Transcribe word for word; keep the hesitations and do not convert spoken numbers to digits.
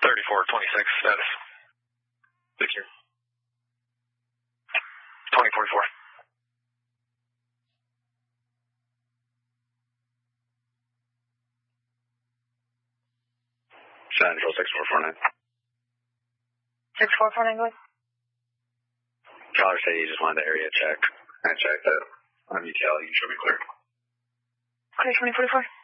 thirty-four twenty-six status. Victor. twenty forty-four. Central six four four nine. six four four nine, go ahead. Caller said he just wanted the area check. I checked it. On U T L, you can show me clear. Okay, twenty forty-four.